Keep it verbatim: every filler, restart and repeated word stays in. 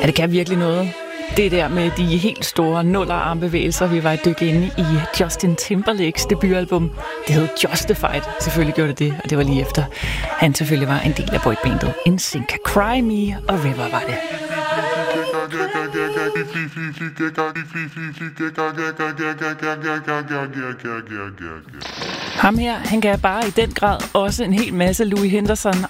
Ja, det kan virkelig noget. Det der med de helt store nullerarmbevægelser, vi var et dykke inde i Justin Timberlakes debutalbum. Det hed Justified. Selvfølgelig gjorde det det, og det var lige efter. Han selvfølgelig var en del af boybandet N Sync. Cry Me og River var det. Ham her, han gav bare i den grad også en hel masse Louis Henderson